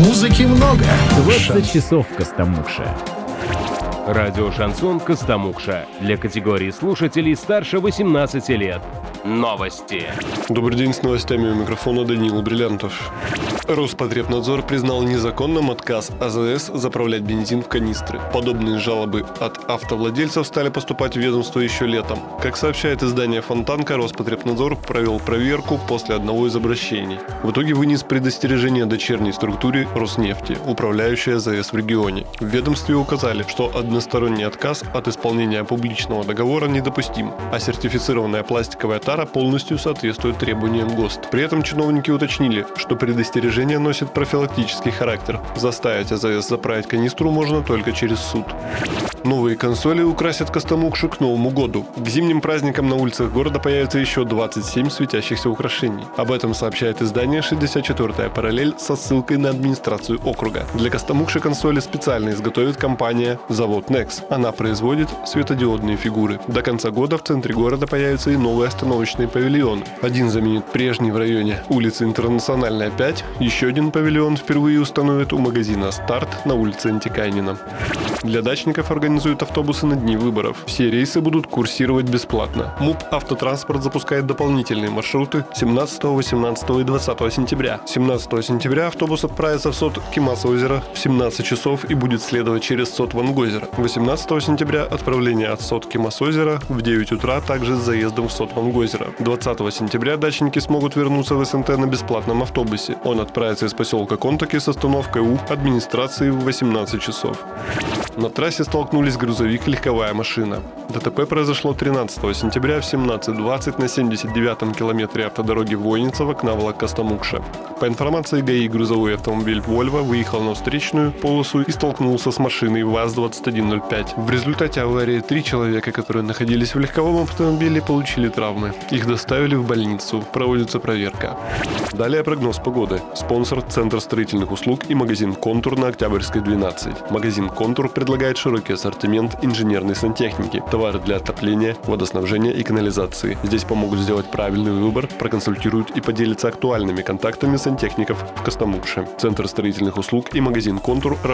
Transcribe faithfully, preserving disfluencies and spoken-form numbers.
Музыки много. двадцать часов в Костомукше. Радио «Шансон» Костомукша. Для категории слушателей старше восемнадцати лет. Новости. Добрый день, с новостями у микрофона Даниил Бриллиантов. Роспотребнадзор признал незаконным отказ АЗС заправлять бензин в канистры. Подобные жалобы от автовладельцев стали поступать в ведомство еще летом. Как сообщает издание «Фонтанка», Роспотребнадзор провел проверку после одного из обращений. В итоге вынес предостережение дочерней структуре Роснефти, управляющей АЗС в регионе. В ведомстве указали, что односторонний отказ от исполнения публичного договора недопустим, а сертифицированная пластиковая тара полностью соответствует требованиям ГОСТ. При этом чиновники уточнили, что предостережение носит профилактический характер. Заставить АЗС заправить канистру можно только через суд. Новые консоли украсят Костомукшу к Новому году. К зимним праздникам на улицах города появится еще двадцать семь светящихся украшений. Об этом сообщает издание «шестьдесят четвёртая параллель» со ссылкой на администрацию округа. Для Костомукши консоли специально изготовит компания «Завод Некс». Она производит светодиодные фигуры. До конца года в центре города появятся и новые остановочные павильоны. Один заменит прежний в районе улицы Интернациональная, пять. Еще один павильон впервые установят у магазина «Старт» на улице Антикайнина. Для дачников организуют автобусы на дни выборов. Все рейсы будут курсировать бесплатно. МУП «Автотранспорт» запускает дополнительные маршруты семнадцатого, восемнадцатого и двадцатого сентября. семнадцатого сентября автобус отправится в СОТ Кимас-озеро в семнадцать часов и будет следовать через СОТ Вангозеро. восемнадцатого сентября отправление от СОТ Кимас-озеро в девять утра, также с заездом в СОТ Вангозеро. двадцатого сентября дачники смогут вернуться в СНТ на бесплатном автобусе. Он отправится из поселка Контаки с остановкой у администрации в восемнадцать часов. На трассе столкнулись грузовик и легковая машина. ДТП произошло тринадцатого сентября в семнадцать двадцать на семьдесят девятом километре автодороги Войницево-Кнавла-Костомукша. По информации ГАИ, грузовой автомобиль «Вольво» выехал на встречную полосу и столкнулся с машиной ВАЗ двадцать один ноль пять. В результате аварии три человека, которые находились в легковом автомобиле, получили травмы. Их доставили в больницу. Проводится проверка. Далее прогноз погоды. Спонсор – Центр строительных услуг и магазин «Контур» на Октябрьской, двенадцать. Магазин «Контур» предлагает широкий ассортимент инженерной сантехники, товары для отопления, водоснабжения и канализации. Здесь помогут сделать правильный выбор, проконсультируют и поделятся актуальными контактами сантехников в Костомукше. Центр строительных услуг и магазин «Контур»